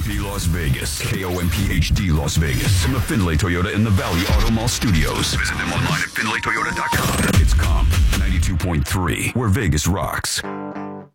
KOMP Las Vegas. KOMP HD Las Vegas. From the Findlay Toyota in the Valley Auto Mall Studios. Visit them online at findlaytoyota.com. It's KOMP 92.3, where Vegas rocks.